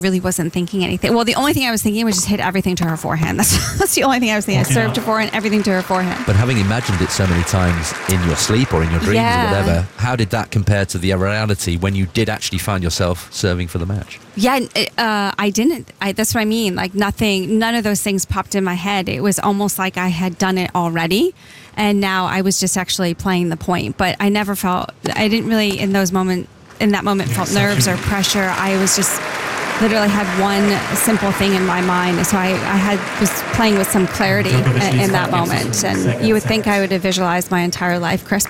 really wasn't thinking anything. Well, the only thing I was thinking was just hit everything to her forehand. That's the only thing I was thinking. I served to forehand, everything to her forehand. But having imagined it so many times in your sleep or in your dreams or whatever, how did that compare to the reality when you did actually find yourself serving for the match? Yeah, I didn't. That's what I mean. Like none of those things popped in my head. It was almost like I had done it already. And now I was just actually playing the point. But I didn't really in that moment felt nerves or pressure. I was just literally had one simple thing in my mind. So I was playing with some clarity in that moment. And you would think I would have visualized my entire life, Chris.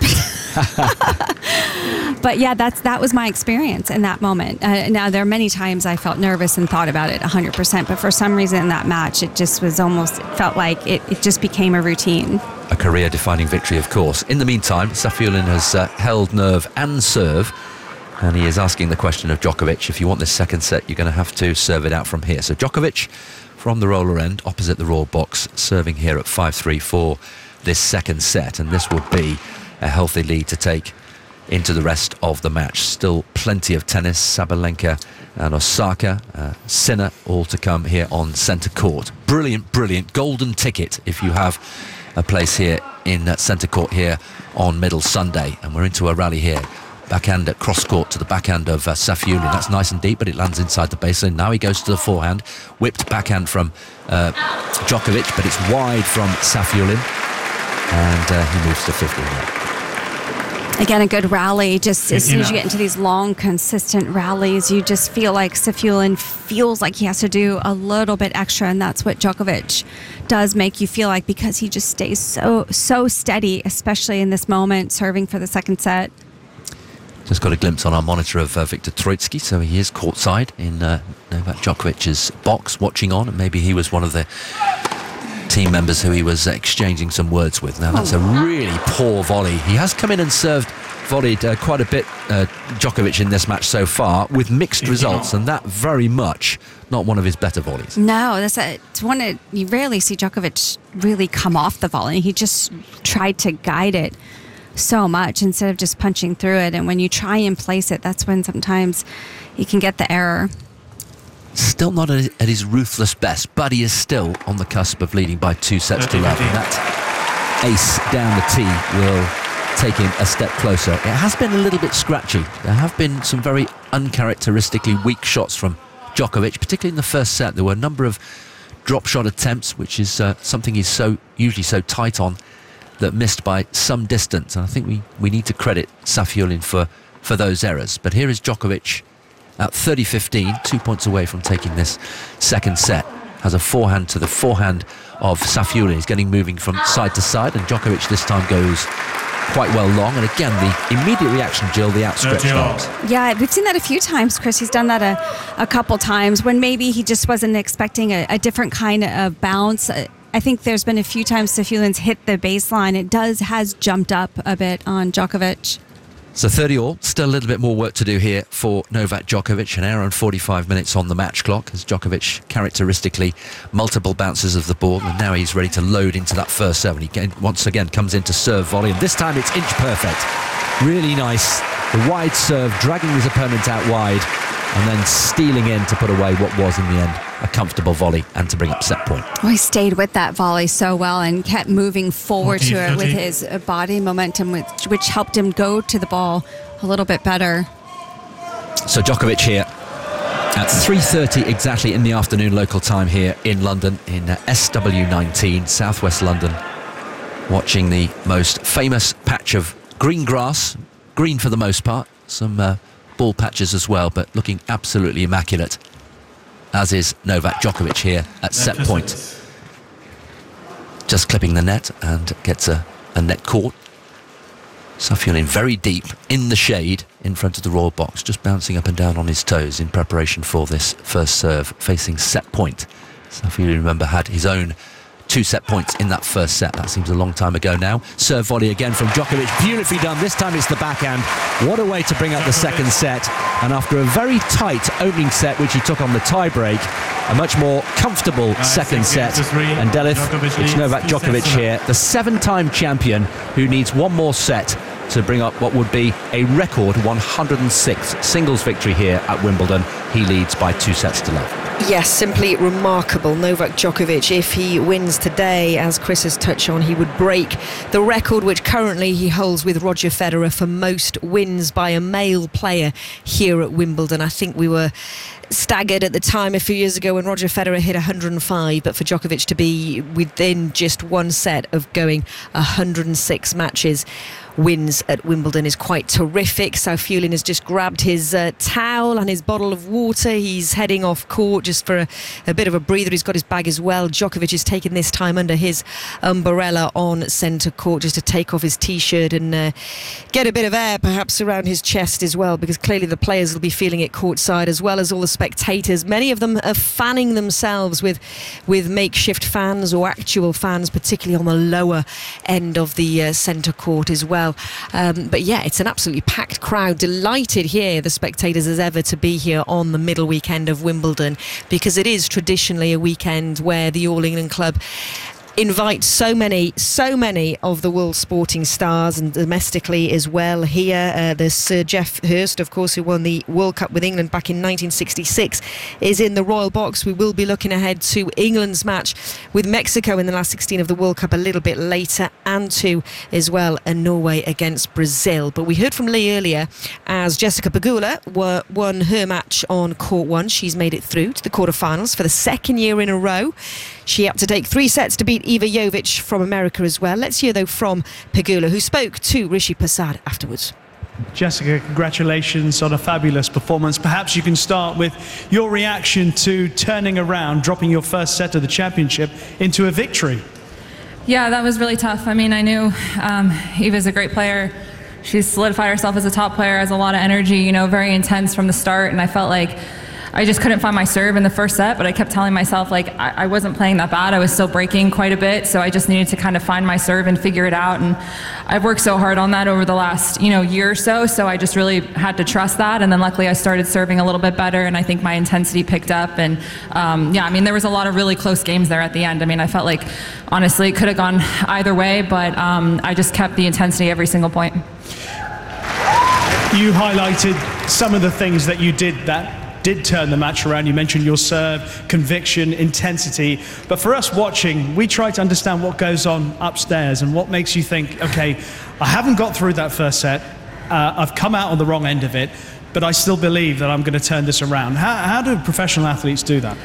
But yeah, that was my experience in that moment. Now, there are many times I felt nervous and thought about it 100%. But for some reason in that match, it just was felt like it just became a routine. A career-defining victory, of course. In the meantime, Safiullin has held nerve and serve. And he is asking the question of Djokovic, if you want this second set, you're going to have to serve it out from here. So Djokovic from the roller end, opposite the raw box, serving here at 5-3 for this second set. And this will be a healthy lead to take into the rest of the match. Still plenty of tennis, Sabalenka and Osaka, Sinner, all to come here on centre court. Brilliant golden ticket if you have a place here in centre court here on Middle Sunday. And we're into a rally here. Backhand at cross court to the backhand of Safiullin. That's nice and deep, but it lands inside the baseline. Now he goes to the forehand. Whipped backhand from Djokovic, but it's wide from Safiullin. And he moves to 50 now. Again, a good rally. Just as soon as you get into these long, consistent rallies, you just feel like Safiullin feels like he has to do a little bit extra, and that's what Djokovic does make you feel like, because he just stays so steady, especially in this moment, serving for the second set. Just got a glimpse on our monitor of Viktor Troicki, so he is courtside in Novak Djokovic's box, watching on, and maybe he was one of the team members who he was exchanging some words with. Now that's a really poor volley. He has come in and volleyed quite a bit, Djokovic, in this match so far, with mixed results, and that very much not one of his better volleys. No, it's one you rarely see Djokovic really come off the volley. He just tried to guide it so much instead of just punching through it, and when you try and place it, that's when sometimes you can get the error. Still not at his ruthless best, but he is still on the cusp of leading by 2 sets to 11. That ace down the tee will take him a step closer. It has been a little bit scratchy. There have been some very uncharacteristically weak shots from Djokovic, particularly in the first set. There were a number of drop shot attempts, which is something he's usually so tight on, that missed by some distance. And I think we need to credit Safiullin for those errors. But here is Djokovic at 30-15, 2 points away from taking this second set. Has a forehand to the forehand of Safiullin. He's getting moving from side to side, and Djokovic this time goes quite well long. And again, the immediate reaction, Jill, the outstretched arms. Yeah, we've seen that a few times, Chris. He's done that a couple times when maybe he just wasn't expecting a different kind of bounce. I think there's been a few times Safiullin's hit the baseline. It has jumped up a bit on Djokovic. So 30 all, still a little bit more work to do here for Novak Djokovic. An hour and 45 minutes on the match clock, as Djokovic characteristically multiple bounces of the ball, and now he's ready to load into that first serve. And he once again comes into serve volley, and this time it's inch perfect. Really nice. The wide serve, dragging his opponent out wide, and then stealing in to put away what was in the end a comfortable volley and to bring up set point. Oh, he stayed with that volley so well and kept moving forward to it with his body momentum, which helped him go to the ball a little bit better. So Djokovic here at 3:30 exactly in the afternoon local time here in London, in SW19, southwest London, watching the most famous patch of green grass, green for the most part, some ball patches as well, but looking absolutely immaculate, as is Novak Djokovic here at set point. Just clipping the net, and gets a net caught. Safiullin very deep in the shade in front of the royal box, just bouncing up and down on his toes in preparation for this first serve, facing set point. Safiullin, remember, had his own 2 set points in that first set. That seems a long time ago now. Serve volley again from Djokovic, beautifully done. This time it's the backhand. What a way to bring up the second set. And after a very tight opening set, which he took on the tie-break, a much more comfortable second set. And Delith, it's Novak Djokovic here, the 7-time champion, who needs one more set to bring up what would be a record 106th singles victory here at Wimbledon. he leads by 2 sets to love. Yes, simply remarkable. Novak Djokovic, if he wins today, as Chris has touched on, he would break the record which currently he holds with Roger Federer for most wins by a male player here at Wimbledon. I think we were staggered at the time a few years ago when Roger Federer hit 105, but for Djokovic to be within just one set of going 106 matches wins at Wimbledon is quite terrific. Safiullin has just grabbed his towel and his bottle of water. He's heading off court just for a bit of a breather. He's got his bag as well. Djokovic is taking this time under his umbrella on centre court just to take off his t-shirt and get a bit of air perhaps around his chest as well, because clearly the players will be feeling it courtside as well as all the spectators. Many of them are fanning themselves with makeshift fans or actual fans, particularly on the lower end of the centre court as well. But yeah, it's an absolutely packed crowd. Delighted here, the spectators, as ever, to be here on the middle weekend of Wimbledon, because it is traditionally a weekend where the All England Club invite so many of the world's sporting stars, and domestically as well. Here there's Sir Geoff Hurst, of course, who won the World Cup with England back in 1966, is in the Royal Box. We will be looking ahead to England's match with Mexico in the last 16 of the World Cup a little bit later, and to as well Norway against Brazil. But we heard from Lee earlier as Jessica Pegula won her match on court 1. She's made it through to the quarterfinals for the second year in a row. She had to take 3 sets to beat Iva Jovic from America as well. Let's hear though from Pegula, who spoke to Rishi Persad afterwards. Jessica, congratulations on a fabulous performance. Perhaps you can start with your reaction to turning around, dropping your first set of the championship into a victory. Yeah, that was really tough. I mean, I knew Eva's a great player. She's solidified herself as a top player, has a lot of energy, you know, very intense from the start, and I felt like I just couldn't find my serve in the first set, but I kept telling myself, like, I wasn't playing that bad. I was still breaking quite a bit, so I just needed to kind of find my serve and figure it out. And I've worked so hard on that over the last, year or so I just really had to trust that. And then luckily I started serving a little bit better, and I think my intensity picked up. And there was a lot of really close games there at the end. I mean, I felt like, honestly, it could have gone either way, but I just kept the intensity every single point. You highlighted some of the things that you did that did turn the match around. You mentioned your serve, conviction, intensity. But for us watching, we try to understand what goes on upstairs and what makes you think, okay, I haven't got through that first set. I've come out on the wrong end of it, but I still believe that I'm going to turn this around. How do professional athletes do that?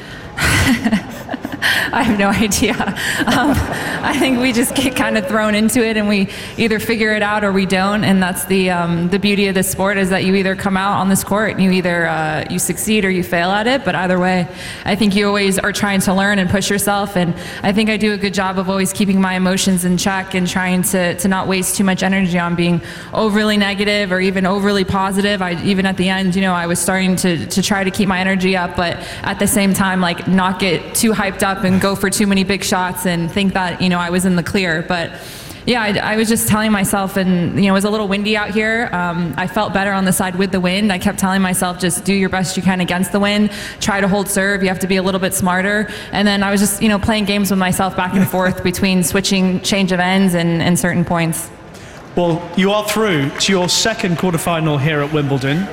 I have no idea. I think we just get kind of thrown into it, and we either figure it out or we don't. And that's the beauty of this sport, is that you either come out on this court and you either you succeed or you fail at it. But either way, I think you always are trying to learn and push yourself. And I think I do a good job of always keeping my emotions in check and trying to not waste too much energy on being overly negative or even overly positive. Even at the end, I was starting to try to keep my energy up, but at the same time, like, not get too hyped up and go for too many big shots and think that I was in the clear. But yeah, I was just telling myself, and it was a little windy out here. I felt better on the side with the wind. I kept telling myself, just do your best you can against the wind, try to hold serve, you have to be a little bit smarter. And then I was just playing games with myself back and forth between switching change of ends and certain points. Well, you are through to your second quarterfinal here at Wimbledon.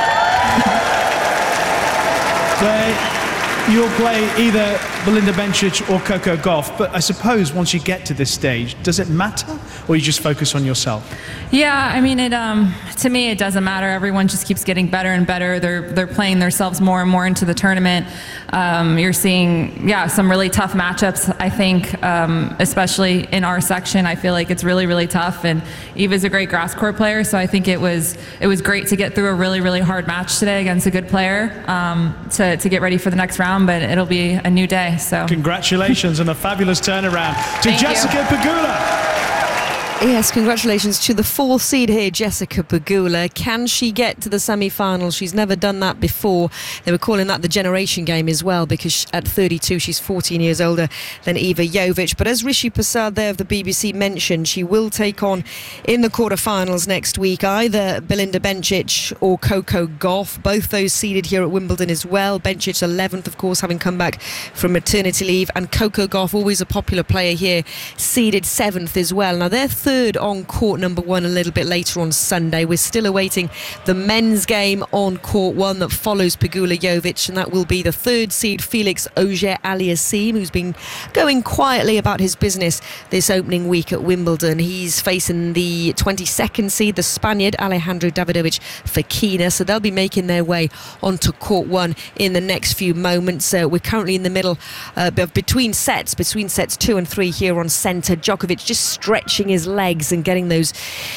You'll play either Belinda Bencic or Coco Gauff, but I suppose once you get to this stage, does it matter, or you just focus on yourself? Yeah, I mean, to me, it doesn't matter. Everyone just keeps getting better and better. They're playing themselves more and more into the tournament. You're seeing, some really tough matchups, I think, especially in our section. I feel like it's really, really tough, and Eva's a great grass court player, so I think it was great to get through a really, really hard match today against a good player to get ready for the next round, but it'll be a new day. So congratulations on a fabulous turnaround to Jessica Pegula. Yes, congratulations to the 4th seed here, Jessica Pegula. Can she get to the semi-finals? She's never done that before. They were calling that the generation game as well, because at 32 she's 14 years older than Iva Jovic. But as Rishi Persad there of the BBC mentioned, she will take on in the quarterfinals next week either Belinda Bencic or Coco Gauff, both those seeded here at Wimbledon as well. Bencic 11th, of course, having come back from maternity leave, and Coco Gauff, always a popular player here, seeded 7th as well. Now they're third on court number 1 a little bit later on Sunday. We're still awaiting the men's game on court 1 that follows Pegula Jovic, and that will be the 3rd seed Felix Auger-Aliassime, who's been going quietly about his business this opening week at Wimbledon. He's facing the 22nd seed, the Spaniard Alejandro Davidovich Fokina, so they'll be making their way onto court 1 in the next few moments. We're currently in the middle between sets 2 and 3 here on centre. Djokovic just stretching his legs and getting those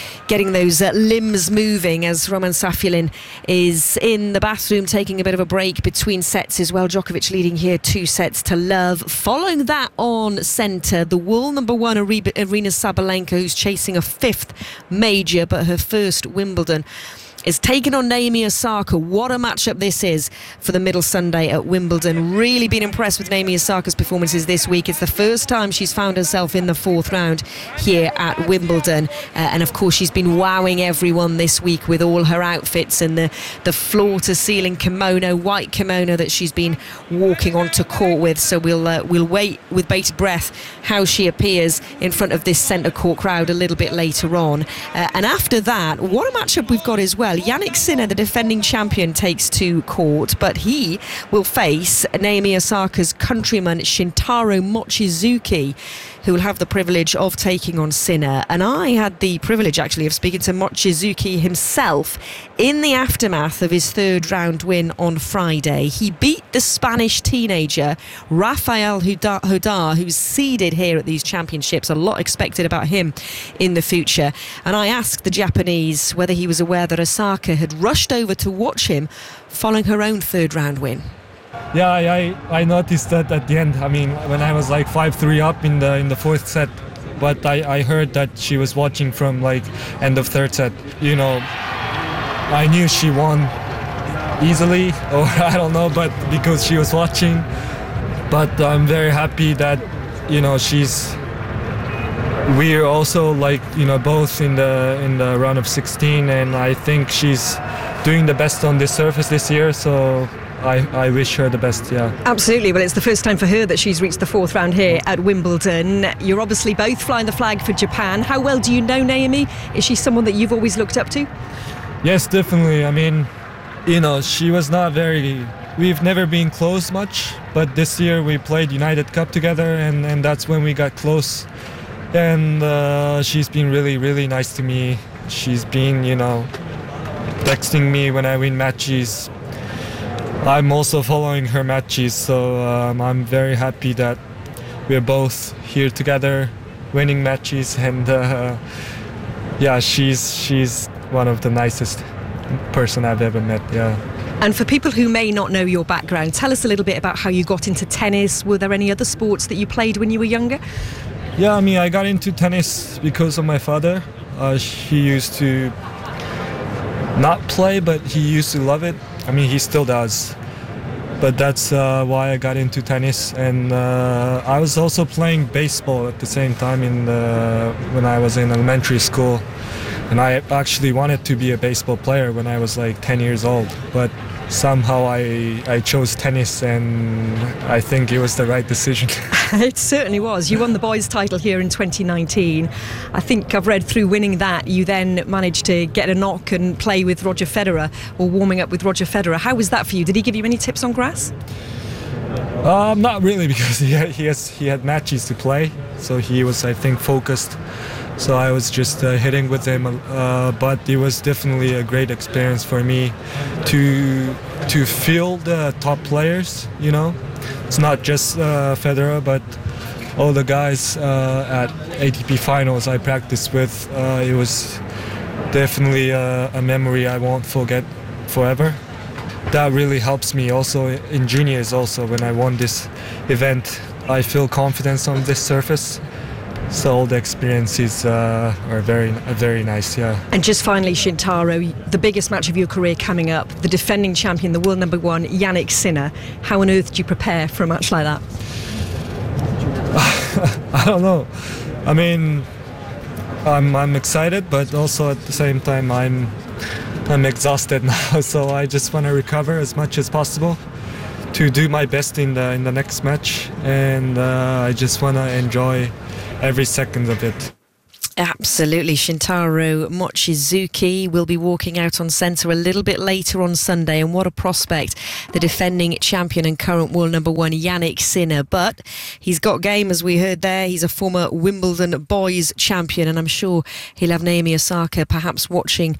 limbs moving as Roman Safiullin is in the bathroom taking a bit of a break between sets as well. Djokovic leading here 2-0. Following that on centre, the world number 1 Aryna Sabalenka, who's chasing a 5th major but her first Wimbledon, is taking on Naomi Osaka. What a matchup this is for the middle Sunday at Wimbledon. Really been impressed with Naomi Osaka's performances this week. It's the first time she's found herself in the 4th round here at Wimbledon, and of course she's been wowing everyone this week with all her outfits and the floor-to-ceiling white kimono that she's been walking onto court with. So we'll wait with bated breath how she appears in front of this centre court crowd a little bit later on. And after that, what a matchup we've got as well. Jannik Sinner, the defending champion, takes to court, but he will face Naomi Osaka's countryman Shintaro Mochizuki, who will have the privilege of taking on Sinner. And I had the privilege actually of speaking to Mochizuki himself in the aftermath of his 3rd round win on Friday. He beat the Spanish teenager Rafael Hodar, who's seeded here at these championships. A lot expected about him in the future. And I asked the Japanese whether he was aware that Osaka had rushed over to watch him following her own 3rd round win. Yeah, I noticed that at the end. I mean, when I was like 5-3 up in the 4th set, but I heard that she was watching from like end of 3rd set. You know, I knew she won easily, or I don't know, but because she was watching. But I'm very happy that, you know, we're also like, you know, both in the round of 16, and I think she's doing the best on this surface this year, so I wish her the best, yeah. Absolutely. Well, it's the first time for her that she's reached the 4th round here at Wimbledon. You're obviously both flying the flag for Japan. How well do you know Naomi? Is she someone that you've always looked up to? Yes, definitely. I mean, you know, she was not we've never been close much, but this year we played United Cup together, and that's when we got close. And she's been really, really nice to me. She's been, you know, texting me when I win matches. I'm also following her matches, so I'm very happy that we're both here together winning matches, and yeah, she's one of the nicest person I've ever met, yeah. And for people who may not know your background, tell us a little bit about how you got into tennis. Were there any other sports that you played when you were younger? Yeah, I mean, I got into tennis because of my father. He used to not play, but he used to love it. I mean, he still does. But that's why I got into tennis. And I was also playing baseball at the same time when I was in elementary school. And I actually wanted to be a baseball player when I was like 10 years old. But somehow I chose tennis, and I think it was the right decision. It certainly was. You won the boys' title here in 2019. I think I've read through winning that, you then managed to get a knock and play with Roger Federer, or warming up with Roger Federer. How was that for you? Did he give you any tips on grass? Not really, because he had matches to play, so he was, I think, focused. So I was just hitting with him, but it was definitely a great experience for me to feel the top players, you know. It's not just Federer, but all the guys at ATP finals I practiced with. It was definitely a memory I won't forget forever. That really helps me also in juniors. Also, when I won this event, I feel confidence on this surface. So all the experiences are very nice, yeah. And just finally, Shintaro, the biggest match of your career coming up, the defending champion, the world number 1, Jannik Sinner. How on earth do you prepare for a match like that? I don't know. I mean, I'm excited, but also at the same time I'm exhausted now. So I just want to recover as much as possible to do my best in the next match, and I just want to enjoy every second of it. Absolutely. Shintaro Mochizuki will be walking out on centre a little bit later on Sunday, and what a prospect, the defending champion and current world number one Yannick Sinner. But he's got game, as we heard there. He's a former Wimbledon boys champion, and I'm sure he'll have Naomi Osaka perhaps watching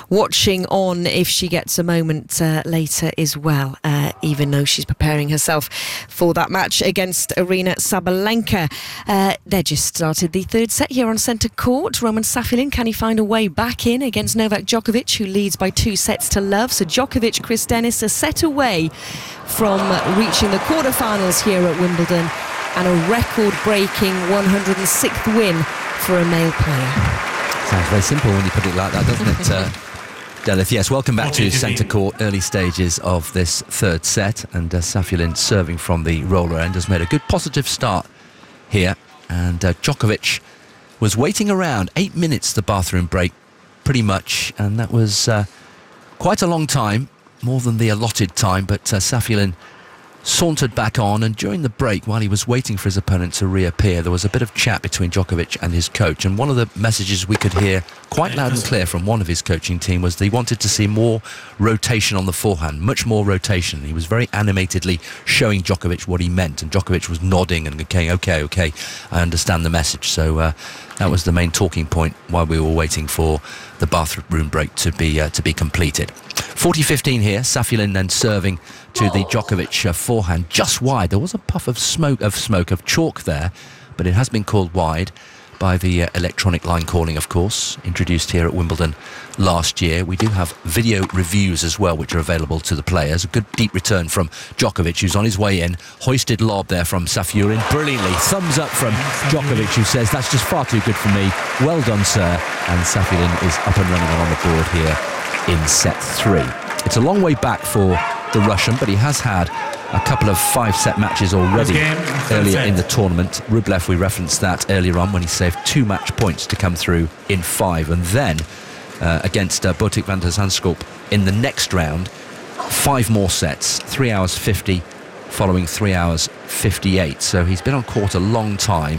on if she gets a moment later as well, even though she's preparing herself for that match against Aryna Sabalenka. They just started the third set here on centre court. Roman Safilin, can he find a way back in against Novak Djokovic, who leads by 2-0? So Djokovic, Chris Dennis, a set away from reaching the quarterfinals here at Wimbledon, and a record-breaking 106th win for a male player. Sounds very simple when you put it like that, doesn't it, Delith? Yes, welcome back to centre court, early stages of this third set, and Safilin serving from the roller end has made a good positive start here, and Djokovic was waiting around 8 minutes, the bathroom break, pretty much, and that was quite a long time, more than the allotted time, but Safilin sauntered back on, and during the break, while he was waiting for his opponent to reappear, there was a bit of chat between Djokovic and his coach, and one of the messages we could hear quite loud and clear from one of his coaching team was that he wanted to see more rotation on the forehand, much more rotation. He was very animatedly showing Djokovic what he meant, and Djokovic was nodding and going, okay, I understand the message. So that was the main talking point while we were waiting for the bathroom break to be completed. 40-15 here. Safilin then serving to the Djokovic forehand, just wide. There was a puff of chalk there, but it has been called wide by the electronic line calling, of course, introduced here at Wimbledon last year. We do have video reviews as well, which are available to the players. A good deep return from Djokovic, who's on his way in. Hoisted lob there from Safiullin, brilliantly. Thumbs up from Djokovic, who says, that's just far too good for me. Well done, sir. And Safilin is up and running on the board here in set 3. It's a long way back for the Russian, but he has had a couple of 5-set matches already earlier in the tournament. Rublev, we referenced that earlier on when he saved 2 match points to come through in 5, and then against Botic van der Zandschulp in the next round, 5 more sets, 3 hours 50 following 3 hours 58. So he's been on court a long time,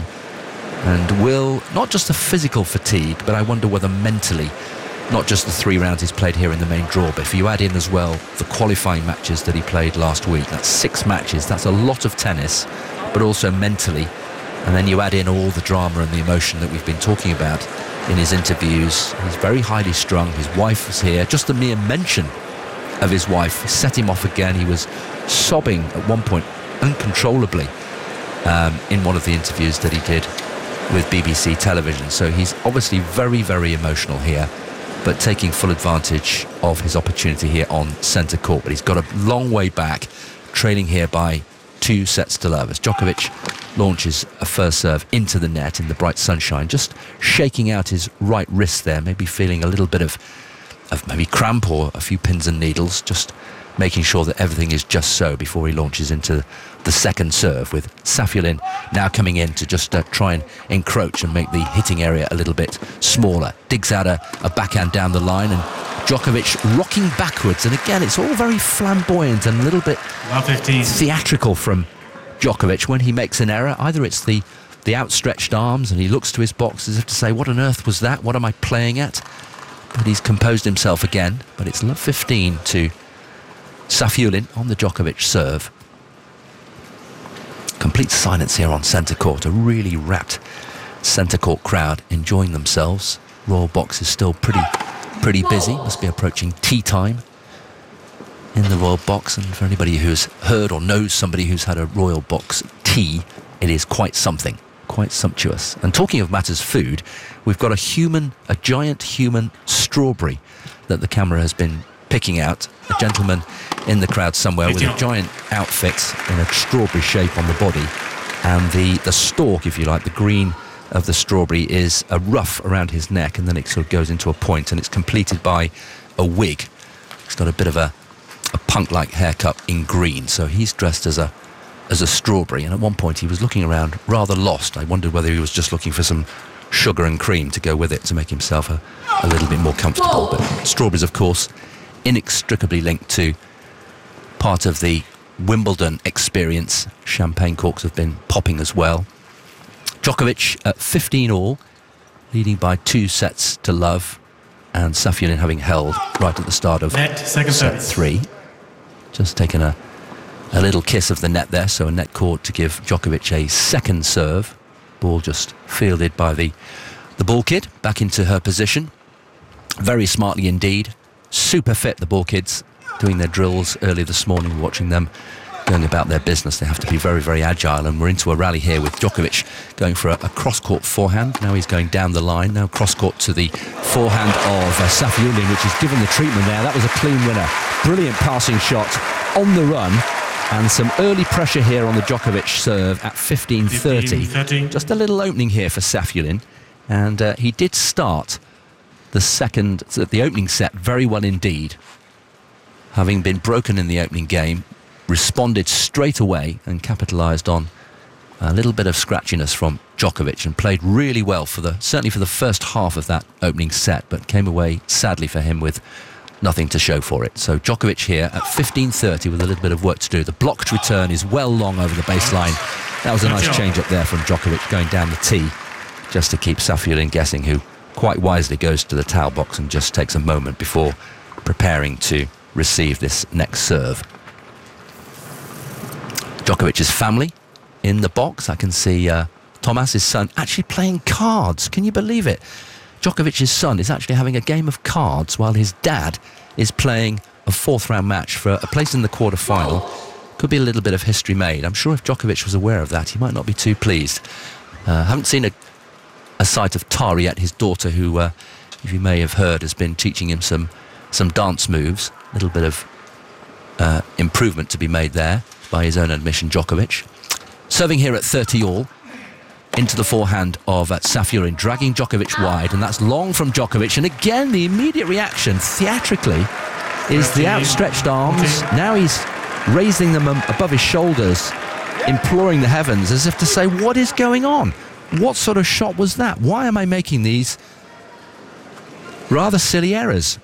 and will, not just the physical fatigue, but I wonder whether mentally, not just the 3 rounds he's played here in the main draw, but if you add in as well the qualifying matches that he played last week, that's 6 matches, that's a lot of tennis, but also mentally. And then you add in all the drama and the emotion that we've been talking about in his interviews. He's very highly strung. His wife was here. Just the mere mention of his wife set him off again. He was sobbing at one point uncontrollably in one of the interviews that he did with BBC television. So he's obviously very, very emotional here, but taking full advantage of his opportunity here on centre court. But he's got a long way back, trailing here by 2-0 as Djokovic launches a first serve into the net in the bright sunshine, just shaking out his right wrist there, maybe feeling a little bit of maybe cramp or a few pins and needles, just making sure that everything is just so before he launches into the second serve, with Safilin now coming in to just try and encroach and make the hitting area a little bit smaller. Digs out a backhand down the line, and Djokovic rocking backwards, and again it's all very flamboyant and a little bit theatrical from Djokovic when he makes an error. Either it's the outstretched arms and he looks to his box as if to say, what on earth was that, what am I playing at? But he's composed himself again. But it's love 15 to Safiullin on the Djokovic serve. Complete silence here on centre court, a really rapt centre court crowd enjoying themselves. Royal Box is still pretty busy, must be approaching tea time in the Royal Box, and for anybody who's heard or knows somebody who's had a Royal Box tea, it is quite something, quite sumptuous. And talking of matters food, we've got a giant human strawberry that the camera has been picking out. A gentleman in the crowd somewhere with a giant outfit in a strawberry shape on the body, and the stalk, if you like, the green of the strawberry is a ruff around his neck, and then it sort of goes into a point, and it's completed by a wig. He's got a bit of a punk-like haircut in green, so he's dressed as a strawberry, and at one point he was looking around rather lost. I wondered whether he was just looking for some sugar and cream to go with it to make himself a little bit more comfortable. But strawberries, of course, inextricably linked to part of the Wimbledon experience. Champagne corks have been popping as well. Djokovic at 15 all leading by 2 sets to love, and Safiullin having held right at the start of set 3. Just taken a little kiss of the net there, so a net court to give Djokovic a second serve. Ball just fielded by the ball kid, back into her position. Very smartly indeed. Super fit, the ball kids, doing their drills early this morning, watching them going about their business. They have to be very, very agile, and we're into a rally here with Djokovic going for a cross-court forehand. Now he's going down the line, now cross-court to the forehand of Safiullin, which is given the treatment there. That was a clean winner. Brilliant passing shot on the run, and some early pressure here on the Djokovic serve at 15-30. Just a little opening here for Safiullin, and he did start the opening set very well indeed. Having been broken in the opening game, responded straight away and capitalised on a little bit of scratchiness from Djokovic, and played really well certainly for the first half of that opening set, but came away sadly for him with nothing to show for it. So Djokovic here at 15-30 with a little bit of work to do. The blocked return is well long over the baseline. That was a nice change up there from Djokovic going down the tee, just to keep Safiullin guessing, who quite wisely goes to the towel box and just takes a moment before preparing to receive this next serve. Djokovic's family in the box. I can see Thomas, his son, actually playing cards. Can you believe it? Djokovic's son is actually having a game of cards while his dad is playing a 4th round match for a place in the quarter-final. Could be a little bit of history made. I'm sure if Djokovic was aware of that, he might not be too pleased. Haven't seen a sight of Tara yet, his daughter, who, if you may have heard, has been teaching him some dance moves. A little bit of improvement to be made there, by his own admission, Djokovic. Serving here at 30 all, into the forehand of Safiullin, dragging Djokovic wide, and that's long from Djokovic. And again, the immediate reaction, theatrically, is the outstretched arms. Now he's raising them above his shoulders, imploring the heavens, as if to say, what is going on? What sort of shot was that? Why am I making these rather silly errors?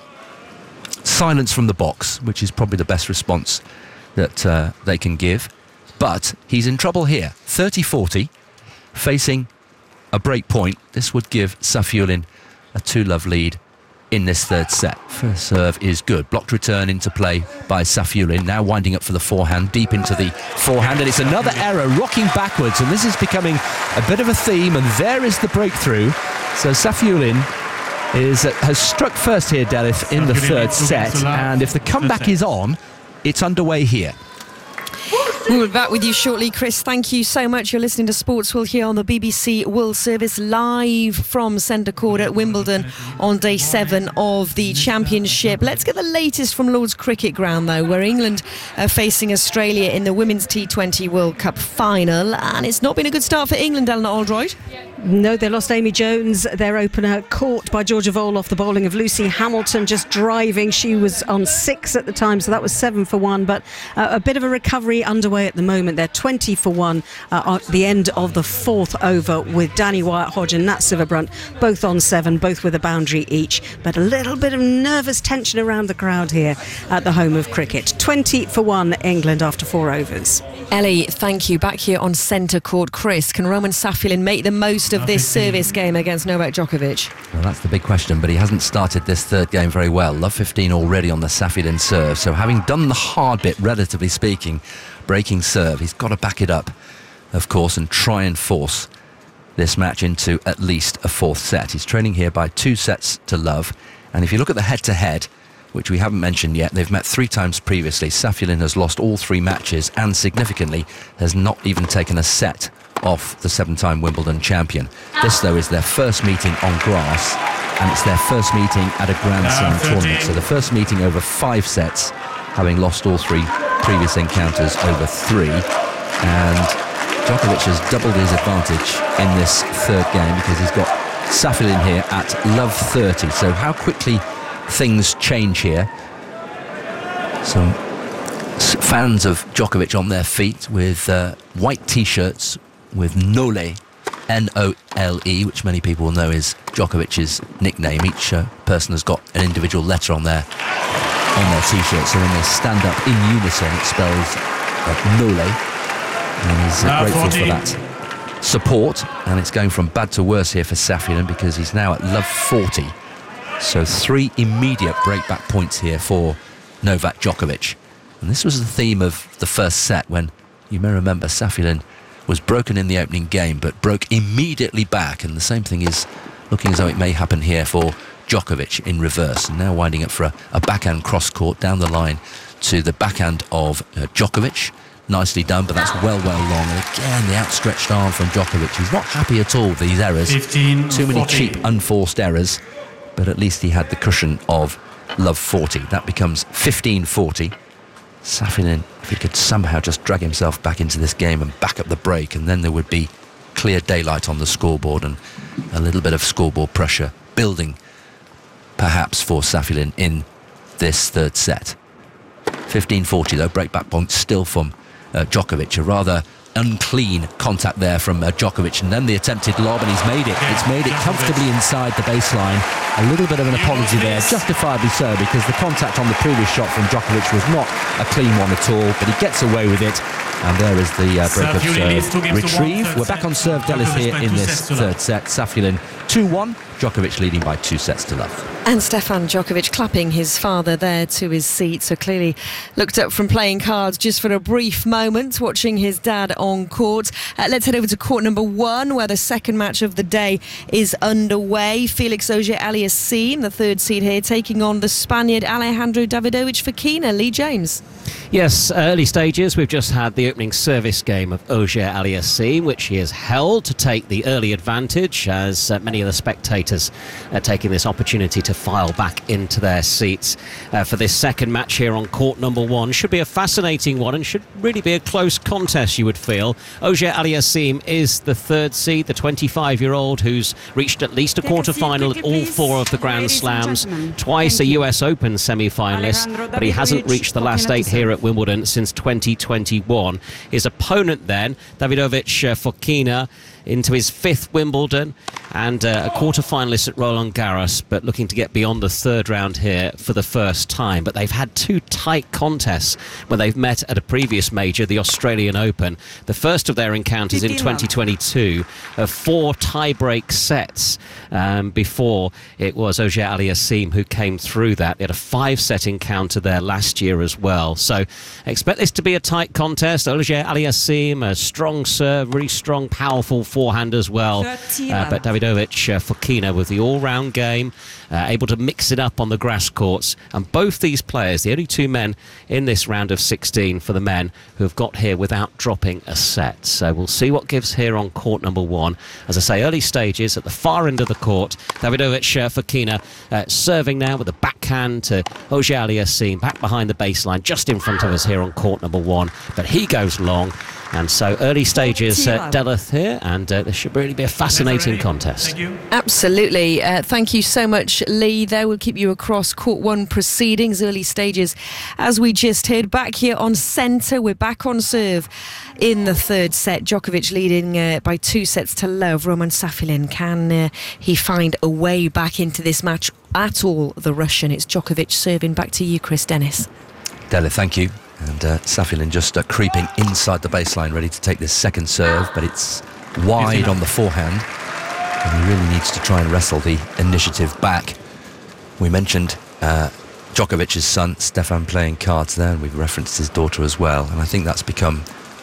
Silence from the box, which is probably the best response that they can give. But he's in trouble here. 30-40, facing a break point. This would give Safiullin a 2-love lead in this third set. First serve is good. Blocked return into play by Safiullin. Now winding up for the forehand, deep into the forehand, and it's another error, rocking backwards, and this is becoming a bit of a theme, and there is the breakthrough. So Safiullin has struck first here, Delith, in the third set, and if the comeback is on, it's underway here. We'll be back with you shortly, Chris. Thank you so much. You're listening to Sportsworld here on the BBC World Service, live from Centre Court at Wimbledon on day 7 of the Championship. Let's get the latest from Lord's Cricket Ground, though, where England are facing Australia in the Women's T20 World Cup final. And it's not been a good start for England, Eleanor Oldroyd. No, they lost Amy Jones, their opener, caught by Georgia Vole off the bowling of Lucy Hamilton, just driving. She was on 6 at the time, so that was 7 for 1. But a bit of a recovery underway at the moment. They're 20 for 1 at the end of the 4th over, with Danny Wyatt-Hodge and Nat Sciver-Brunt both on 7, both with a boundary each. But a little bit of nervous tension around the crowd here at the home of cricket. 20 for 1 England after 4 overs. Ellie, thank you. Back here on Centre Court, Chris, can Roman Safiullin make the most of this service game against Novak Djokovic? Well, that's the big question, but he hasn't started this third game very well. Love 15 already on the Safiullin serve, so having done the hard bit, relatively speaking, breaking serve, he's got to back it up, of course, and try and force this match into at least a 4th set. He's trailing here by 2 sets to love, and if you look at the head-to-head, which we haven't mentioned yet, they've met 3 times previously. Safiullin has lost all 3 matches and significantly has not even taken a set off the 7-time Wimbledon champion. This, though, is their first meeting on grass, and it's their first meeting at a Grand Slam tournament. So the first meeting over 5 sets, having lost all 3 previous encounters over 3. And Djokovic has doubled his advantage in this third game because he's got Safiullin here at love 30. So how quickly things change here. Some fans of Djokovic on their feet with white t-shirts with Nole, N-O-L-E, which many people will know is Djokovic's nickname. Each person has got an individual letter on their t-shirt, so when they stand up in unison it spells Nole, and he's grateful for that support, and it's going from bad to worse here for Safiullin because he's now at love 40. So 3 immediate breakback points here for Novak Djokovic. And this was the theme of the first set when, you may remember, Safiullin was broken in the opening game but broke immediately back, and the same thing is looking as though it may happen here for Djokovic in reverse, and now winding up for a backhand cross court down the line to the backhand of Djokovic. Nicely done, but that's well long. And again, the outstretched arm from Djokovic. He's not happy at all with these errors. 15, Too many 40. cheap, unforced errors, but at least he had the cushion of love 40. That becomes 15-40. Safiullin, if he could somehow just drag himself back into this game and back up the break, and then there would be clear daylight on the scoreboard and a little bit of scoreboard pressure building perhaps for Safiullin in this third set. 15-40 though, breakback point still from Djokovic. A rather unclean contact there from Djokovic, and then the attempted lob, and he's made it. It's made it comfortably inside the baseline. A little bit of an apology there, justifiably so, because the contact on the previous shot from Djokovic was not a clean one at all, but he gets away with it. And there is the break of serve retrieve. We're back on serve, Delis, here in this third set. Safiullin 2-1, Djokovic leading by 2 sets to love. And Stefan Djokovic clapping his father there to his seat, so clearly looked up from playing cards just for a brief moment, watching his dad on court. Let's head over to court number 1, where the second match of the day is underway. Felix Auger-Aliassime, the third seed here, taking on the Spaniard Alejandro Davidovich Fokina. Lee James. Yes, early stages. We've just had the opening service game of Auger-Aliassime, which he has held to take the early advantage, as many of the spectators are taking this opportunity to file back into their seats for this second match here on court number 1. Should be a fascinating one and should really be a close contest, you would feel. Auger-Aliassime is the third seed, the 25-year-old who's reached at least a quarter-final at all 4 of the Grand Slams, twice a US Open semi-finalist, but he hasn't reached the last 8 here at Wimbledon since 2021. His opponent then, Davidovich Fokina, into his 5th Wimbledon and a quarter-finalist at Roland Garros, but looking to get beyond the third round here for the first time. But they've had 2 tight contests when they've met at a previous major, the Australian Open. The first of their encounters in 2022 of 4 tie-break sets before it was Auger-Aliassime who came through that. They had a 5-set encounter there last year as well. So expect this to be a tight contest. Auger-Aliassime, a strong serve, really strong, powerful forehand as well, but Davidovich Fokina with the all-round game, able to mix it up on the grass courts. And both these players, the only 2 men in this round of 16 for the men who have got here without dropping a set. So we'll see what gives here on court number 1. As I say, early stages at the far end of the court. Davidovich Fokina serving now with a backhand to Auger-Aliassime, back behind the baseline, just in front of us here on court number 1. But he goes long. And so early stages, Delith here, and this should really be a fascinating contest. Thank you. Absolutely. Thank you so much, Lee. There we'll keep you across court 1 proceedings, early stages. As we just heard, back here on centre, we're back on serve in the third set. Djokovic leading by 2 sets to love. Roman Safiullin, can he find a way back into this match at all, the Russian? It's Djokovic serving. Back to you, Chris Dennis. Dele, thank you. And Safiullin just creeping inside the baseline, ready to take this second serve, but it's wide on the forehand, and he really needs to try and wrestle the initiative back. We mentioned Djokovic's son Stefan playing cards there, and we've referenced his daughter as well, and I think that's become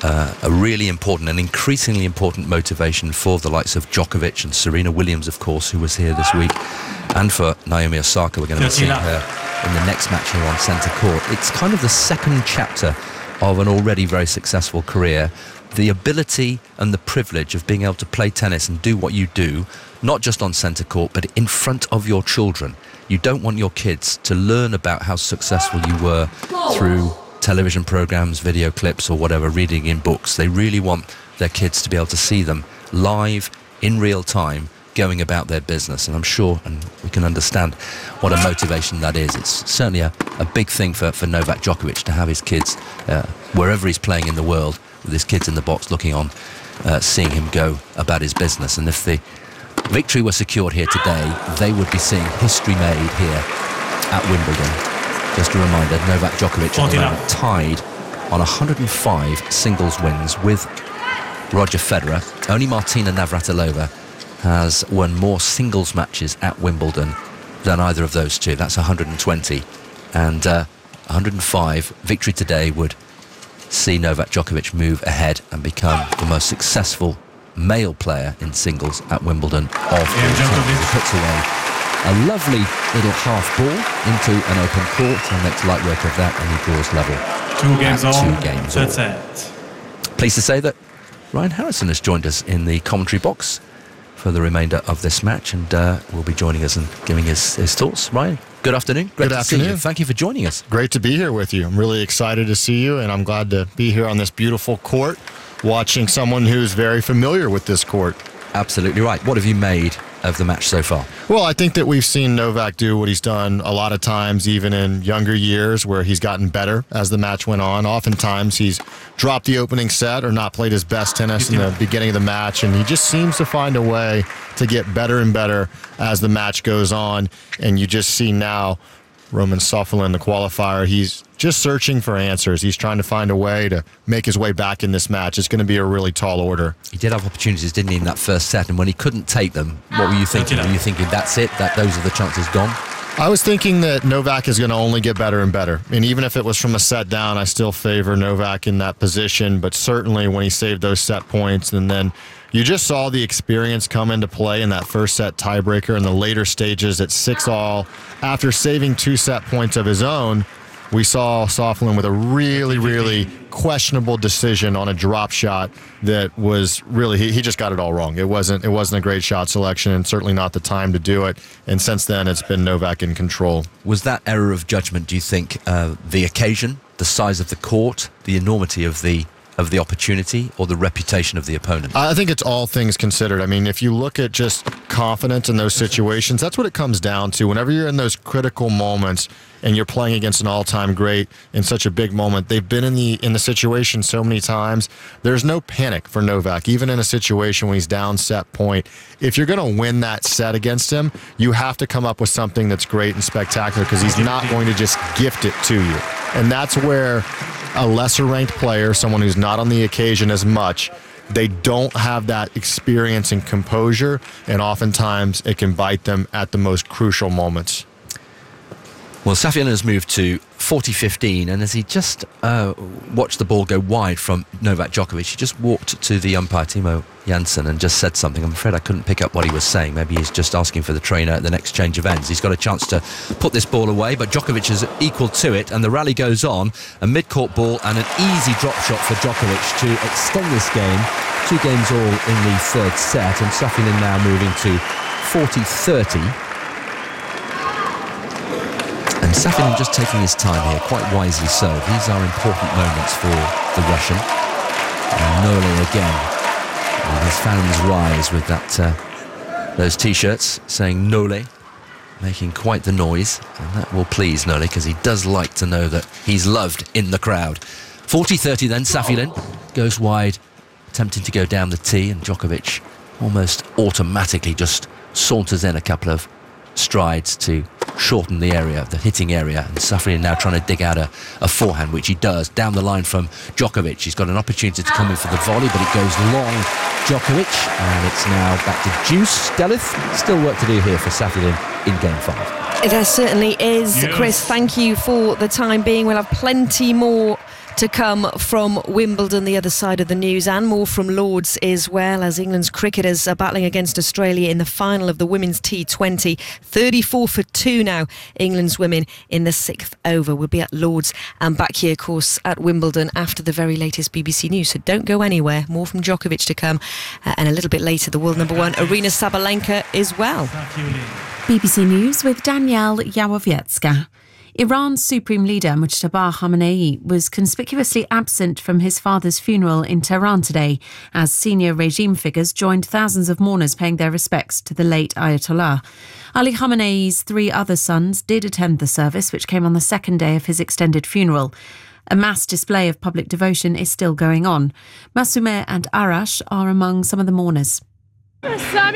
a really important and increasingly important motivation for the likes of Djokovic and Serena Williams, of course, who was here this week, and for Naomi Osaka. We're going to be seeing her in the next match here on centre court. It's kind of the second chapter of an already very successful career. The ability and the privilege of being able to play tennis and do what you do, not just on centre court, but in front of your children. You don't want your kids to learn about how successful you were through television programmes, video clips or whatever, reading in books. They really want their kids to be able to see them live, in real time, going about their business, and I'm sure, and we can understand what a motivation that is. It's certainly a big thing for Novak Djokovic to have his kids wherever he's playing in the world, with his kids in the box looking on, seeing him go about his business. And if the victory were secured here today, they would be seeing history made here at Wimbledon. Just a reminder, Novak Djokovic at the moment tied on 105 singles wins with Roger Federer. Only Martina Navratilova has won more singles matches at Wimbledon than either of those two. That's 120. And 105. Victory today would see Novak Djokovic move ahead and become the most successful male player in singles at Wimbledon of all time. He puts away a lovely little half ball into an open court and makes light work of that, and he draws level. 2 games all. 2 games all. That's it. Pleased to say that Ryan Harrison has joined us in the commentary box for the remainder of this match, and will be joining us and giving his thoughts. Ryan, good afternoon. Great to see you. Thank you for joining us. Great to be here with you. I'm really excited to see you, and I'm glad to be here on this beautiful court, watching someone who's very familiar with this court. Absolutely right. What have you made of the match so far? Well, I think that we've seen Novak do what he's done a lot of times, even in younger years, where he's gotten better as the match went on. Oftentimes he's dropped the opening set or not played his best tennis in the beginning of the match, and he just seems to find a way to get better and better as the match goes on. And you just see now Roman Safiullin, the qualifier, he's just searching for answers. He's trying to find a way to make his way back in this match. It's going to be a really tall order. He did have opportunities, didn't he, in that first set? And when he couldn't take them, what were you thinking? Were you thinking, that's it, that those are the chances gone? I was thinking that Novak is going to only get better and better. And even if it was from a set down, I still favor Novak in that position. But certainly when he saved those set points, and then you just saw the experience come into play in that first set tiebreaker in the later stages at 6-all. After saving 2 set points of his own, we saw Safiullin with a really, really questionable decision on a drop shot that was really, he just got it all wrong. It wasn't a great shot selection, and certainly not the time to do it. And since then, it's been Novak in control. Was that error of judgment, do you think, the occasion, the size of the court, the enormity of the opportunity, or the reputation of the opponent? I think it's all things considered. I mean, if you look at just confidence in those situations, that's what it comes down to. Whenever you're in those critical moments and you're playing against an all-time great in such a big moment, they've been in the situation so many times. There's no panic for Novak, even in a situation when he's down set point. If you're going to win that set against him, you have to come up with something that's great and spectacular, because he's not going to just gift it to you. And that's where a lesser-ranked player, someone who's not on the occasion as much, they don't have that experience and composure, and oftentimes it can bite them at the most crucial moments. Well, Safiullin has moved to 40-15, and as he just watched the ball go wide from Novak Djokovic, he just walked to the umpire, Timo Janssen, and just said something. I'm afraid I couldn't pick up what he was saying. Maybe he's just asking for the trainer at the next change of ends. He's got a chance to put this ball away, but Djokovic is equal to it, and the rally goes on. A mid-court ball and an easy drop shot for Djokovic to extend this game. 2 games all in the third set, and Safiullin now moving to 40-30. And Safiullin just taking his time here, quite wisely so. These are important moments for the Russian. And Nole again, and his fans rise with that those T-shirts saying Nole, making quite the noise. And that will please Nole, because he does like to know that he's loved in the crowd. 40-30 then, Safiullin goes wide, attempting to go down the tee, and Djokovic almost automatically just saunters in a couple of strides to shorten the area, the hitting area, and Safiullin now trying to dig out a forehand, which he does down the line from Djokovic. He's got an opportunity to come in for the volley, but it goes long, Djokovic, and it's now back to Deuce. Delith, still work to do here for Safiullin in game 5. There certainly is. Yes. Chris, thank you for the time being. We'll have plenty more to come from Wimbledon, the other side of the news, and more from Lords as well, as England's cricketers are battling against Australia in the final of the Women's T20. 34-2 now, England's women in the 6th over. We'll be at Lords and back here, of course, at Wimbledon after the very latest BBC News. So don't go anywhere. More from Djokovic to come, and a little bit later, the world number 1, Aryna Sabalenka, as well. BBC News with Danielle Yawowiecka. Iran's Supreme Leader Mujtaba Khamenei was conspicuously absent from his father's funeral in Tehran today, as senior regime figures joined thousands of mourners paying their respects to the late Ayatollah. Ali Khamenei's 3 other sons did attend the service, which came on the second day of his extended funeral. A mass display of public devotion is still going on. Masumeh and Arash are among some of the mourners. From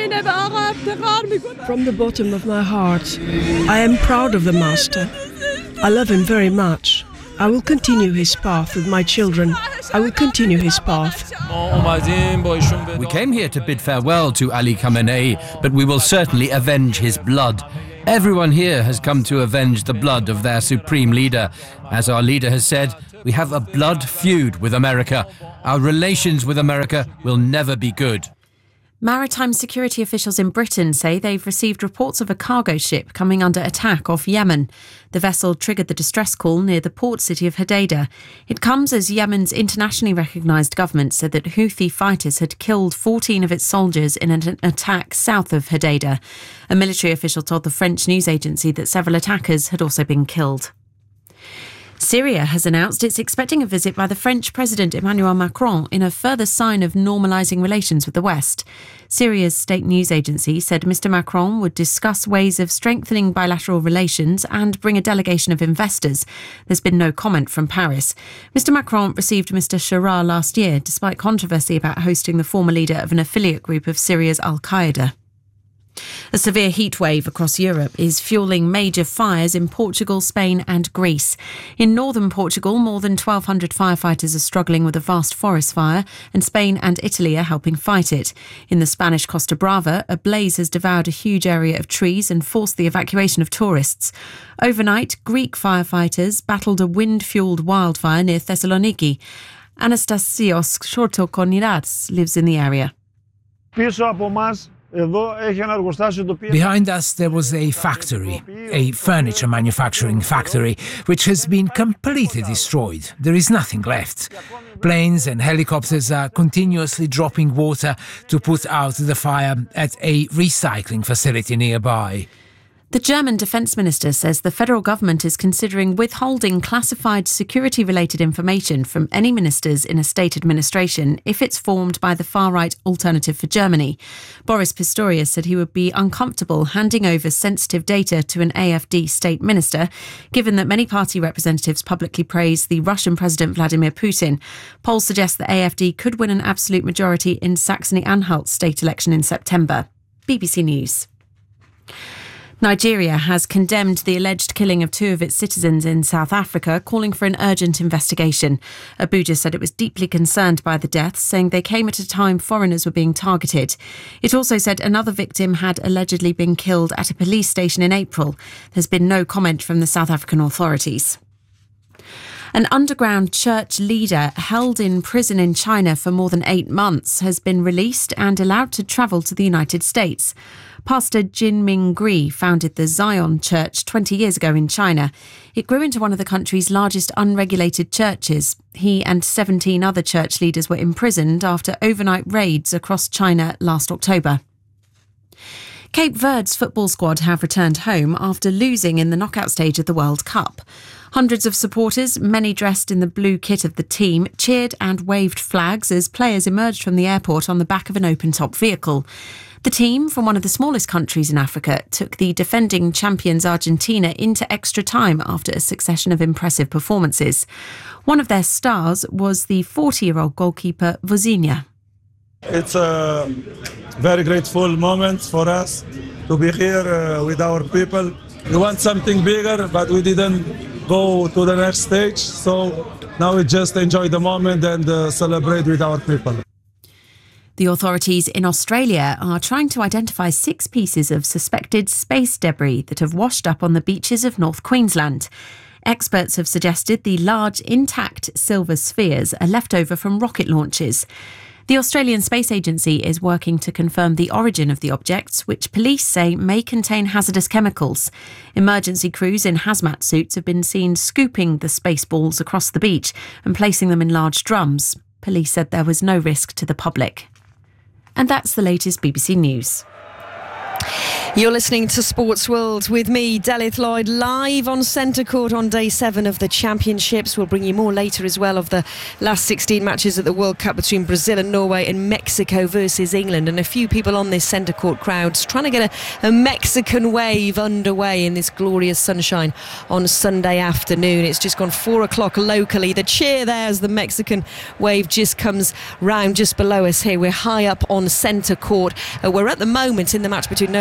the bottom of my heart, I am proud of the Master. I love him very much. I will continue his path with my children. I will continue his path. We came here to bid farewell to Ali Khamenei, but we will certainly avenge his blood. Everyone here has come to avenge the blood of their supreme leader. As our leader has said, we have a blood feud with America. Our relations with America will never be good. Maritime security officials in Britain say they've received reports of a cargo ship coming under attack off Yemen. The vessel triggered the distress call near the port city of Hodeidah. It comes as Yemen's internationally recognised government said that Houthi fighters had killed 14 of its soldiers in an attack south of Hodeidah. A military official told the French news agency that several attackers had also been killed. Syria has announced it's expecting a visit by the French President Emmanuel Macron in a further sign of normalising relations with the West. Syria's state news agency said Mr Macron would discuss ways of strengthening bilateral relations and bring a delegation of investors. There's been no comment from Paris. Mr Macron received Mr Sharar last year, despite controversy about hosting the former leader of an affiliate group of Syria's Al-Qaeda. A severe heatwave across Europe is fuelling major fires in Portugal, Spain and Greece. In northern Portugal, more than 1,200 firefighters are struggling with a vast forest fire, and Spain and Italy are helping fight it. In the Spanish Costa Brava, a blaze has devoured a huge area of trees and forced the evacuation of tourists. Overnight, Greek firefighters battled a wind-fuelled wildfire near Thessaloniki. Anastasios Chortokonidas lives in the area. Behind us there was a factory, a furniture manufacturing factory, which has been completely destroyed. There is nothing left. Planes and helicopters are continuously dropping water to put out the fire at a recycling facility nearby. The German defence minister says the federal government is considering withholding classified security-related information from any ministers in a state administration if it's formed by the far-right Alternative for Germany. Boris Pistorius said he would be uncomfortable handing over sensitive data to an AfD state minister, given that many party representatives publicly praise the Russian President Vladimir Putin. Polls suggest that AfD could win an absolute majority in Saxony-Anhalt's state election in September. BBC News. Nigeria has condemned the alleged killing of 2 of its citizens in South Africa, calling for an urgent investigation. Abuja said it was deeply concerned by the deaths, saying they came at a time foreigners were being targeted. It also said another victim had allegedly been killed at a police station in April. There's been no comment from the South African authorities. An underground church leader held in prison in China for more than 8 months has been released and allowed to travel to the United States. Pastor Jin Ming-gri founded the Zion Church 20 years ago in China. It grew into one of the country's largest unregulated churches. He and 17 other church leaders were imprisoned after overnight raids across China last October. Cape Verde's football squad have returned home after losing in the knockout stage of the World Cup. Hundreds of supporters, many dressed in the blue kit of the team, cheered and waved flags as players emerged from the airport on the back of an open-top vehicle. The team, from one of the smallest countries in Africa, took the defending champions Argentina into extra time after a succession of impressive performances. One of their stars was the 40-year-old goalkeeper Vozinha. It's a very grateful moment for us to be here with our people. We want something bigger, but we didn't go to the next stage. So now we just enjoy the moment and celebrate with our people. The authorities in Australia are trying to identify 6 pieces of suspected space debris that have washed up on the beaches of North Queensland. Experts have suggested the large, intact silver spheres are left over from rocket launches. The Australian Space Agency is working to confirm the origin of the objects, which police say may contain hazardous chemicals. Emergency crews in hazmat suits have been seen scooping the space balls across the beach and placing them in large drums. Police said there was no risk to the public. And that's the latest BBC News. You're listening to Sports World with me, Delith Lloyd, live on Centre Court on day 7 of the Championships. We'll bring you more later as well of the last 16 matches at the World Cup between Brazil and Norway and Mexico versus England. And a few people on this Centre Court crowd trying to get a Mexican wave underway in this glorious sunshine on Sunday afternoon. It's just gone 4 o'clock locally. The cheer there as the Mexican wave just comes round just below us here. We're high up on Centre Court. We're at the moment in the match between Novak Djokovic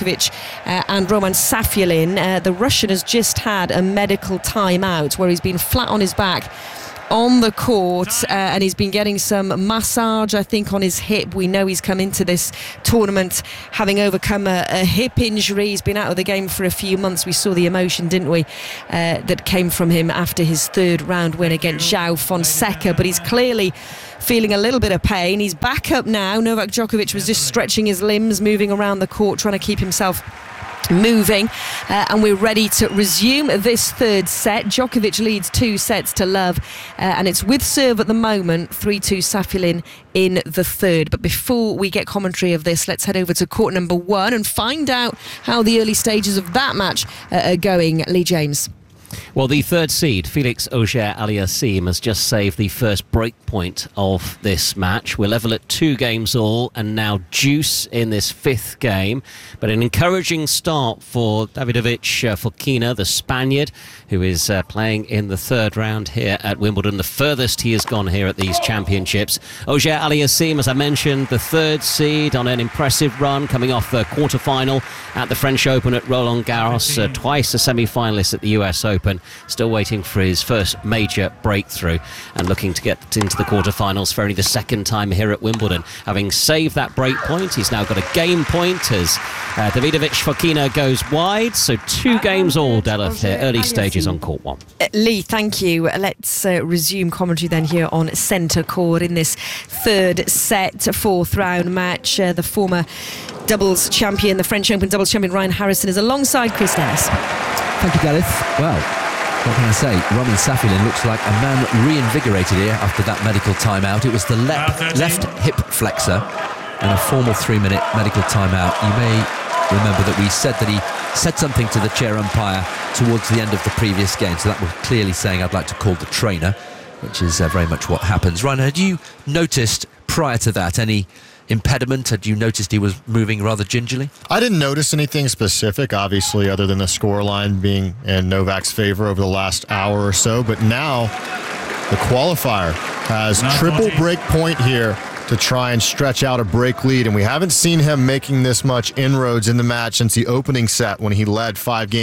Djokovic and Roman Safiullin. The Russian has just had a medical timeout where he's been flat on his back on the court, and he's been getting some massage, I think, on his hip. We know he's come into this tournament having overcome a hip injury. He's been out of the game for a few months. We saw the emotion, didn't we, that came from him after his third round win against João Fonseca, but he's clearly feeling a little bit of pain. He's back up now. Novak Djokovic was just stretching his limbs, moving around the court, trying to keep himself moving, and we're ready to resume this third set. Djokovic leads 2-0, and it's with serve at the moment, 3-2 Safiullin in the third. But before we get commentary of this, let's head over to court number 1 and find out how the early stages of that match are going. Lee James. Well, the third seed, Felix Auger-Aliassime, has just saved the first break point of this match. We're level at 2 games all, and now deuce in this 5th game. But an encouraging start for Davidovich Fokina, the Spaniard, who is playing in the 3rd round here at Wimbledon, the furthest he has gone here at these championships. Auger-Aliassime, as I mentioned, the 3rd seed on an impressive run, coming off the quarter-final at the French Open at Roland Garros, twice a semi-finalist at the US Open, still waiting for his first major breakthrough and looking to get into the quarterfinals for only the 2nd time here at Wimbledon. Having saved that break point, he's now got a game point as Davidovich Fokina goes wide. So 2 games all, Deleth, here, early stages on court 1. Lee, thank you. Let's resume commentary then here on centre court in this 3rd set, 4th round match. The former doubles champion, the French Open doubles champion Ryan Harrison is alongside Chris Dennis. Thank you, Deleth. Well, what can I say? Roman Safiullin looks like a man reinvigorated here after that medical timeout. It was the left hip flexor and a formal 3-minute medical timeout. You may remember that we said that he said something to the chair umpire towards the end of the previous game, so that was clearly saying I'd like to call the trainer, which is very much what happens. Ryan, had you noticed prior to that any impediment? Had you noticed he was moving rather gingerly? I didn't notice anything specific, obviously, other than the scoreline being in Novak's favor over the last hour or so. But now the qualifier has triple break point here to try and stretch out a break lead. And we haven't seen him making this much inroads in the match since the opening set when he led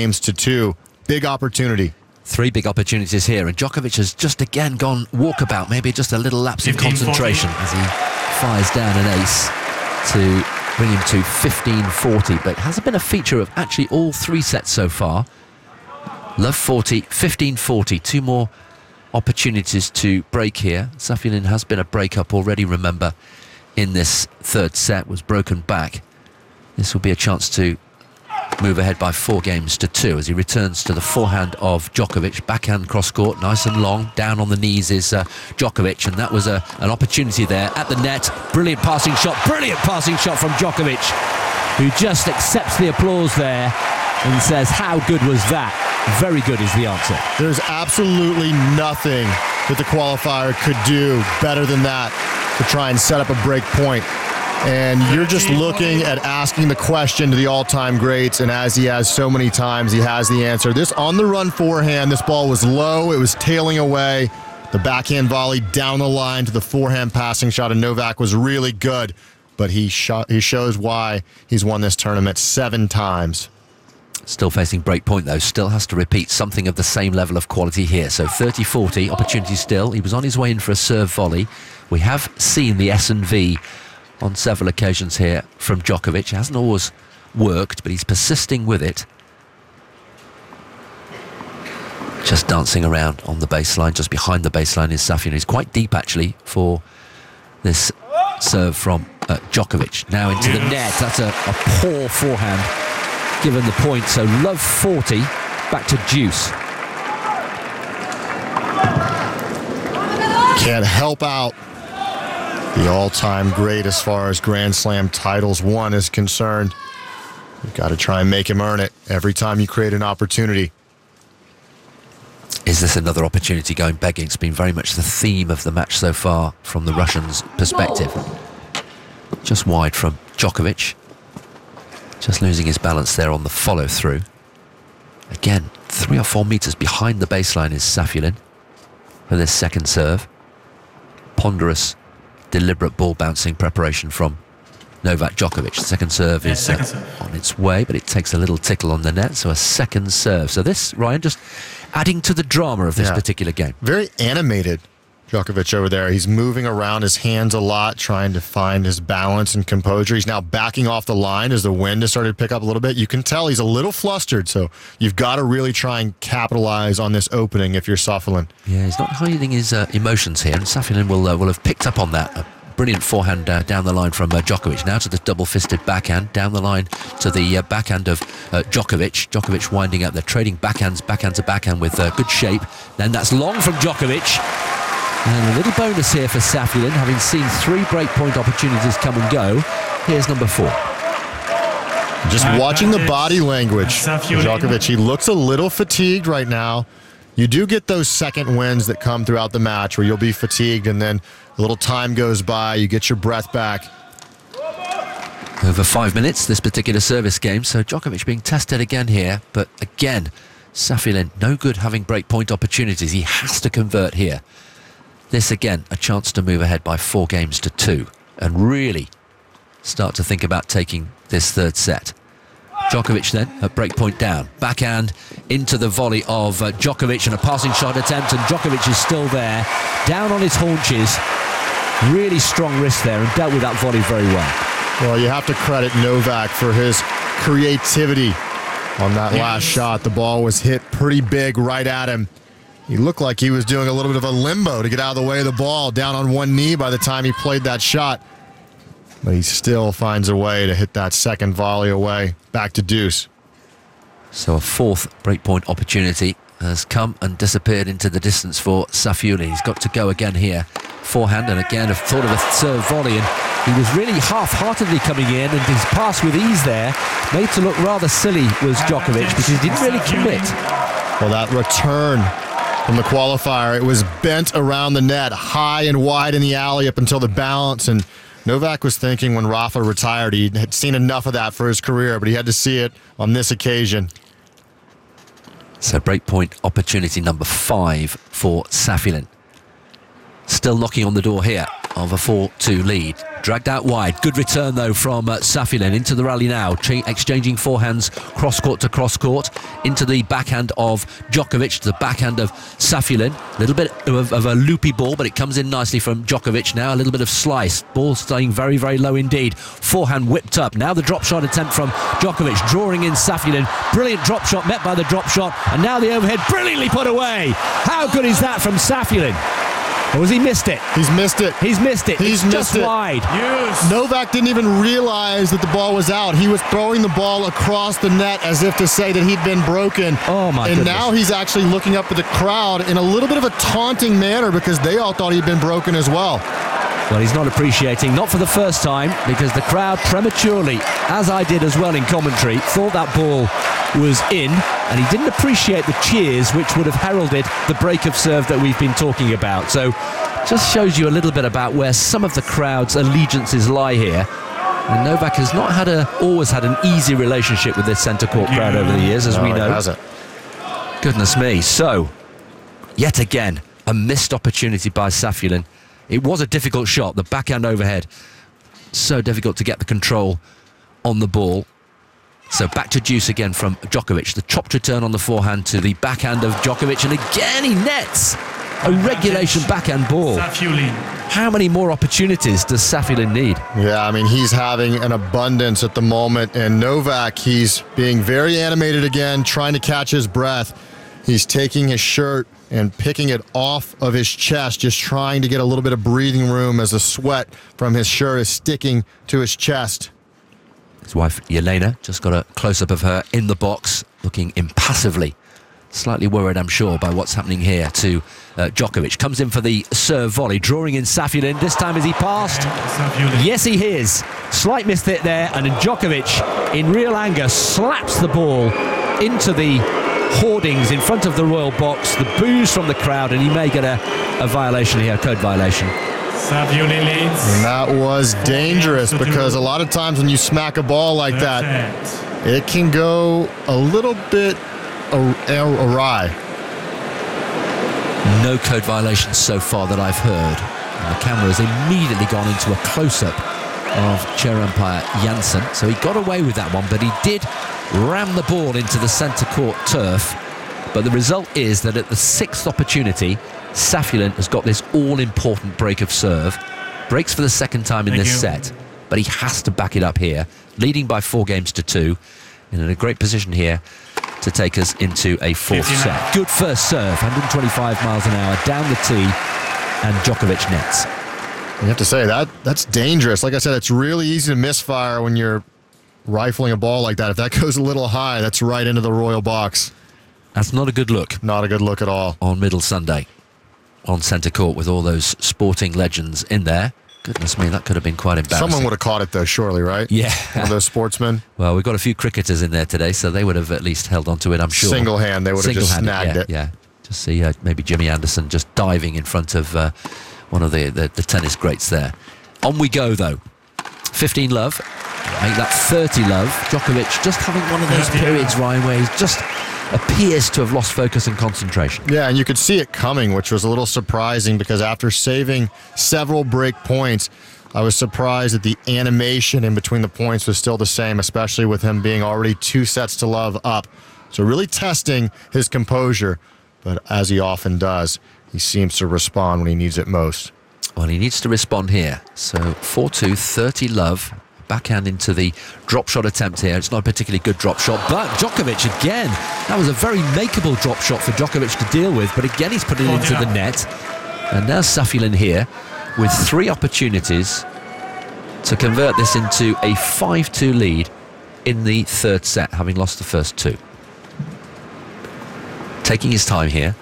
5-2. Big opportunity. 3 big opportunities here, and Djokovic has just again gone walkabout, maybe just a little lapse in concentration as he fires down an ace to bring him to 15-40, but hasn't been a feature of actually all 3 sets so far. Love 40, 15-40, 2 more opportunities to break here. Safiullin has been a break-up already, remember, in this 3rd set, was broken back. This will be a chance to move ahead by 4-2 as he returns to the forehand of Djokovic. Backhand cross-court, nice and long. Down on the knees is Djokovic, and that was an opportunity there at the net. Brilliant passing shot from Djokovic, who just accepts the applause there and says, how good was that? Very good is the answer. There's absolutely nothing that the qualifier could do better than that to try and set up a break point. And you're just looking at asking the question to the all-time greats, and as he has so many times, he has the answer. This on-the-run forehand, this ball was low, it was tailing away. The backhand volley down the line to the forehand passing shot, and Novak was really good, but he shows why he's won this tournament 7 times. Still facing break point, though. Still has to repeat something of the same level of quality here. So 30-40, opportunity still. He was on his way in for a serve volley. We have seen the S&V on several occasions here from Djokovic. It hasn't always worked, but he's persisting with it. Just dancing around on the baseline. Just behind the baseline is Safiullin. He's quite deep, actually, for this serve from Djokovic. Now into the net. That's a poor forehand, given the point. So love 40, back to deuce. Can't help out the all-time great as far as Grand Slam titles won is concerned. You've got to try and make him earn it every time you create an opportunity. Is this another opportunity going begging? It's been very much the theme of the match so far from the Russians' perspective. Just wide from Djokovic. Just losing his balance there on the follow-through. Again, 3 or 4 metres behind the baseline is Safiullin for this second serve. Ponderous, deliberate ball bouncing preparation from Novak Djokovic. The second serve is on its way, but it takes a little tickle on the net, so a second serve. So this, Ryan, just adding to the drama of this particular game. Very animated, Djokovic over there. He's moving around his hands a lot, trying to find his balance and composure. He's now backing off the line as the wind has started to pick up a little bit. You can tell he's a little flustered, so you've got to really try and capitalize on this opening if you're Safiullin. Yeah, he's not hiding his emotions here, and Safiullin will have picked up on that. Brilliant forehand down the line from Djokovic. Now to the double-fisted backhand, down the line to the backhand of Djokovic. Djokovic winding up. They're trading backhand to backhand with good shape. Then that's long from Djokovic. And a little bonus here for Safiullin, having seen 3 breakpoint opportunities come and go. Here's number 4. Just watching the body language of Djokovic, he looks a little fatigued right now. You do get those second wins that come throughout the match where you'll be fatigued and then a little time goes by, you get your breath back. Over 5 minutes, this particular service game, so Djokovic being tested again here, but again, Safiullin, no good having breakpoint opportunities. He has to convert here. This again, a chance to move ahead by 4 games to 2 and really start to think about taking this third set. Djokovic then at breakpoint down. Backhand into the volley of Djokovic and a passing shot attempt, and Djokovic is still there, down on his haunches. Really strong wrist there and dealt with that volley very well. Well, you have to credit Novak for his creativity on that last shot. The ball was hit pretty big right at him. He looked like he was doing a little bit of a limbo to get out of the way of the ball, down on one knee by the time he played that shot. But he still finds a way to hit that second volley away, back to deuce. So a 4th breakpoint opportunity has come and disappeared into the distance for Safiullin. He's got to go again here. Forehand, and again, I've thought of a serve volley, and he was really half-heartedly coming in, and his pass with ease there made to look rather silly was Djokovic because he didn't really commit. Well, that return from the qualifier, it was bent around the net, high and wide in the alley up until the balance, and Novak was thinking when Rafa retired, he had seen enough of that for his career, but he had to see it on this occasion. So breakpoint opportunity number 5 for Safiullin. Still knocking on the door here of a 4-2 lead. Dragged out wide. Good return, though, from Safiullin into the rally now. Exchanging forehands cross-court to cross-court. Into the backhand of Djokovic, to the backhand of Safiullin. A little bit of a loopy ball, but it comes in nicely from Djokovic now. A little bit of slice. Ball staying very, very low indeed. Forehand whipped up. Now the drop shot attempt from Djokovic, drawing in Safiullin. Brilliant drop shot met by the drop shot. And now the overhead brilliantly put away. How good is that from Safiullin? Or has he missed it? He's missed it. He's missed it. He's it's missed just it. wide. Yes. Novak didn't even realize that the ball was out. He was throwing the ball across the net as if to say that he'd been broken. Oh, my goodness. And now he's actually looking up at the crowd in a little bit of a taunting manner because they all thought he'd been broken as well. Well, he's not appreciating, not for the first time, because the crowd prematurely, as I did as well in commentary, thought that ball was in, and he didn't appreciate the cheers which would have heralded the break of serve that we've been talking about. So just shows you a little bit about where some of the crowd's allegiances lie here. And Novak has not always had an easy relationship with this centre court crowd over the years, as we know. He hasn't. Goodness me. So, yet again, a missed opportunity by Safiullin. It was a difficult shot, the backhand overhead. So difficult to get the control on the ball. So back to deuce again from Djokovic. The chopped return on the forehand to the backhand of Djokovic. And again he nets a regulation backhand ball. How many more opportunities does Safiullin need? Yeah, I mean, he's having an abundance at the moment. And Novak, he's being very animated again, trying to catch his breath. He's taking his shirt and picking it off of his chest, just trying to get a little bit of breathing room as the sweat from his shirt is sticking to his chest. His wife, Yelena, just got a close-up of her in the box, looking impassively. Slightly worried, I'm sure, by what's happening here to Djokovic. Comes in for the serve volley, drawing in Safiullin. This time is he passed? Yes, he is. Slight mishit there, and Djokovic, in real anger, slaps the ball into the hoardings in front of the royal box. The boos from the crowd, and he may get a violation here, a code violation. And that was dangerous because a lot of times when you smack a ball like that, it can go a little bit awry. No code violations so far that I've heard. And the camera has immediately gone into a close-up of chair umpire Janssen. So he got away with that one, but he did ram the ball into the centre court turf. But the result is that at the 6th opportunity, Safiullin has got this all-important break of serve. Breaks for the second time in this set, but he has to back it up here. Leading by 4-2, and in a great position here to take us into a 4th set. Good first serve, 125 miles an hour down the tee, and Djokovic nets. You have to say that's dangerous. Like I said, it's really easy to misfire when you're rifling a ball like that. If that goes a little high, that's right into the royal box. That's not a good look. Not a good look at all. On Middle Sunday, on centre court with all those sporting legends in there. Goodness me, that could have been quite embarrassing. Someone would have caught it though, surely, right? Yeah. One of those sportsmen. Well, we've got a few cricketers in there today, so they would have at least held on to it, I'm sure. Single hand, they would have just snagged it. Yeah. Just see maybe Jimmy Anderson just diving in front of one of the tennis greats there. On we go, though. 15 love. Make that 30 love. Djokovic just having one of those periods, Ryan, where he's just appears to have lost focus and concentration. Yeah, and you could see it coming, which was a little surprising because after saving several break points, I was surprised that the animation in between the points was still the same, especially with him being already 2 sets to love up. So really testing his composure, but as he often does, he seems to respond when he needs it most. Well, he needs to respond here. So 4-2, 30 love. Backhand into the drop shot attempt here. It's not a particularly good drop shot, but Djokovic again. That was a very makeable drop shot for Djokovic to deal with, but again he's put it into the net. And now Safiullin here with 3 opportunities to convert this into a 5-2 lead in the 3rd set, having lost the first 2. Taking his time here.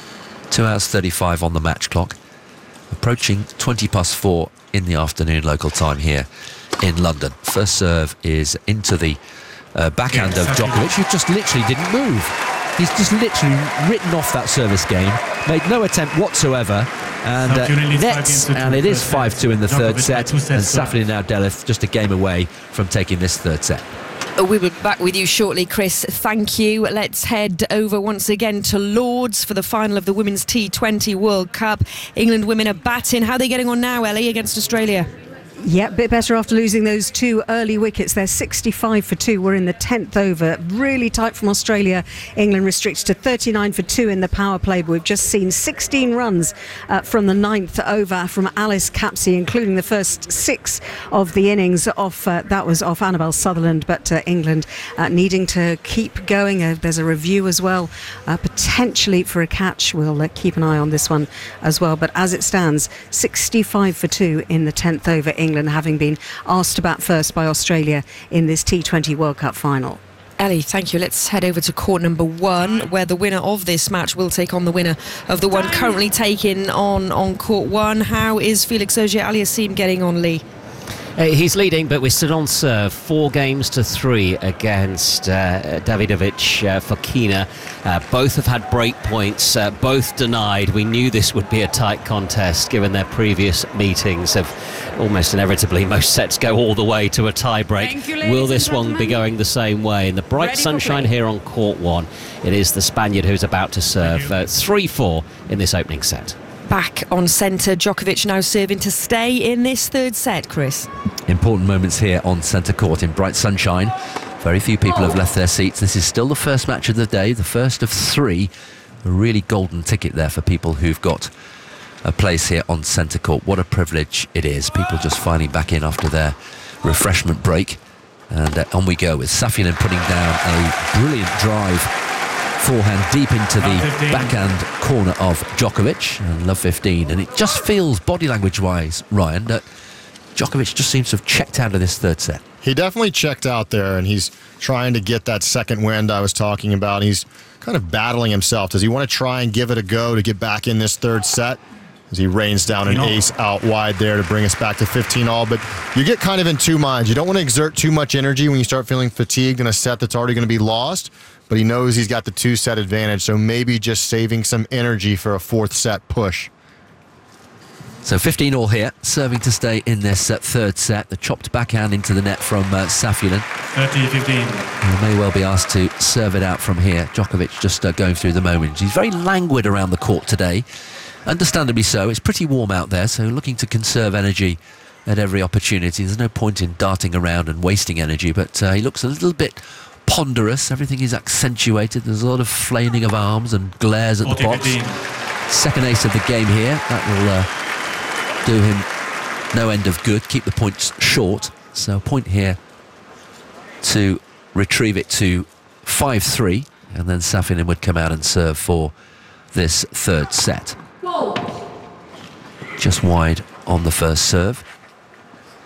2 hours 35 on the match clock. Approaching 20 past 4 in the afternoon local time here in London. First serve is into the backhand of Djokovic, who just literally didn't move. He's just literally written off that service game, made no attempt whatsoever, and nets, and it is 5-2 in the 3rd set, and Safiullin now Delith just a game away from taking this 3rd set. We'll be back with you shortly, Chris. Thank you. Let's head over once again to Lords for the final of the Women's T20 World Cup. England women are batting. How are they getting on now, Ellie, against Australia? Yeah, a bit better after losing those 2 early wickets. They're 65 for 2. We're in the 10th over. Really tight from Australia. England restricted to 39 for 2 in the power play. But we've just seen 16 runs from the 9th over from Alice Capsey, including the first 6 of the innings. That was off Annabelle Sutherland. But England needing to keep going. There's a review as well, potentially for a catch. We'll keep an eye on this one as well. But as it stands, 65 for 2 in the 10th over. England having been asked to bat first by Australia in this T20 World Cup final. Ellie, thank you. Let's head over to court number 1, where the winner of this match will take on the winner of the one currently taken on court 1. How is Felix Auger-Aliassime getting on, Lee? He's leading, but we're still on serve. 4-3 against Davidovich Fokina. Both have had break points, both denied. We knew this would be a tight contest, given their previous meetings of almost inevitably most sets go all the way to a tie-break. Will this one be going the same way? In the bright sunshine here on court 1, it is the Spaniard who's about to serve 3-4 in this opening set. Back on centre, Djokovic now serving to stay in this 3rd set, Chris. Important moments here on centre court in bright sunshine. Very few people have left their seats. This is still the first match of the day, the first of 3. A really golden ticket there for people who've got a place here on centre court. What a privilege it is. People just filing back in after their refreshment break. And on we go with Safiullin putting down a brilliant drive. Forehand deep into the backhand corner of Djokovic, and love 15. And it just feels, body language-wise, Ryan, that Djokovic just seems to have checked out of this 3rd set. He definitely checked out there, and he's trying to get that second wind I was talking about. He's kind of battling himself. Does he want to try and give it a go to get back in this 3rd set? As he rains down an ace out wide there to bring us back to 15-all. But you get kind of in 2 minds. You don't want to exert too much energy when you start feeling fatigued in a set that's already going to be lost. But he knows he's got the 2-set advantage, so maybe just saving some energy for a 4th set push. So 15-all here, serving to stay in this 3rd set. The chopped backhand into the net from Safiullin. 30-15. He may well be asked to serve it out from here. Djokovic just going through the moments. He's very languid around the court today. Understandably so. It's pretty warm out there, so looking to conserve energy at every opportunity. There's no point in darting around and wasting energy, but he looks a little bit ponderous. Everything is accentuated. There's a lot of flailing of arms and glares at the box. Second ace of the game here. That will do him no end of good. Keep the points short. So a point here to retrieve it to 5-3, and then Safinen would come out and serve for this third set. Just wide on the first serve.